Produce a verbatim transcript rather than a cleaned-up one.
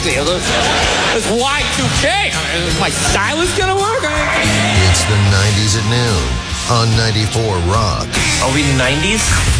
crazy. It's Y two K. Is my stylist going to work? It's the nineties at noon on ninety-four Rock. Are we nineties?